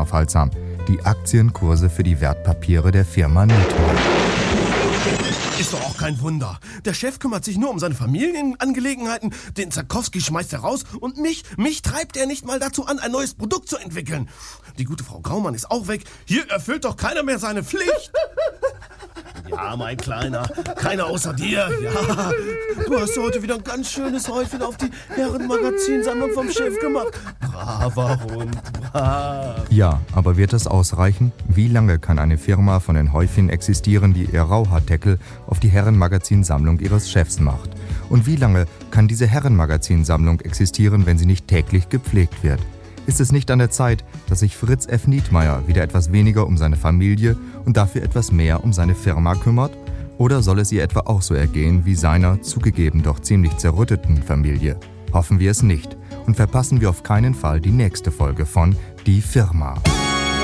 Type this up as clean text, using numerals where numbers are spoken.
unaufhaltsam. Die Aktienkurse für die Wertpapiere der Firma Nietmann. Ist doch auch kein Wunder. Der Chef kümmert sich nur um seine Familienangelegenheiten, den Zarkowski schmeißt er raus und mich treibt er nicht mal dazu an, ein neues Produkt zu entwickeln. Die gute Frau Graumann ist auch weg. Hier erfüllt doch keiner mehr seine Pflicht. Ja, mein Kleiner, keiner außer dir. Ja, du hast heute wieder ein ganz schönes Häufchen auf die Herrenmagazinsammlung vom Chef gemacht. Braver Hund, brav. Ja, aber wird das ausreichen? Wie lange kann eine Firma von den Häufchen existieren, die ihr Rauhaardeckel auf die Herrenmagazinsammlung ihres Chefs macht? Und wie lange kann diese Herrenmagazinsammlung existieren, wenn sie nicht täglich gepflegt wird? Ist es nicht an der Zeit, dass sich Fritz F. Nietmeyer wieder etwas weniger um seine Familie und dafür etwas mehr um seine Firma kümmert? Oder soll es ihr etwa auch so ergehen wie seiner zugegeben doch ziemlich zerrütteten Familie? Hoffen wir es nicht und verpassen wir auf keinen Fall die nächste Folge von Die Firma.